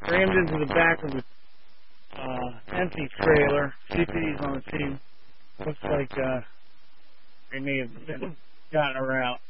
rammed into the back of the empty trailer. CPD's on the scene. Looks like they may have gotten her out.